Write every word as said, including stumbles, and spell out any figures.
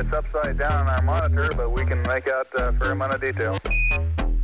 it's upside down on our monitor, but we can make out a fair amount of detail.